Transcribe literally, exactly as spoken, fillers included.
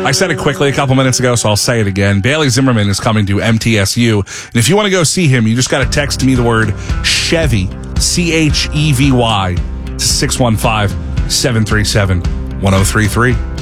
I said it quickly a couple minutes ago, so I'll say it again. Bailey Zimmerman is coming to M T S U. And if you want to go see him, you just got to text me the word Chevy, C H E V Y, to six one five, seven three seven, one oh three three.